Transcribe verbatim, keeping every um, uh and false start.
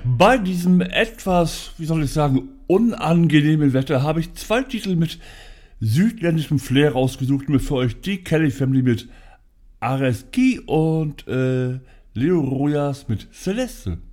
bei diesem etwas, wie soll ich sagen, unangenehmen Wetter habe ich zwei Titel mit südländischem Flair rausgesucht und mir für euch die Kelly Family mit Areski und äh, Leo Rojas mit Celeste.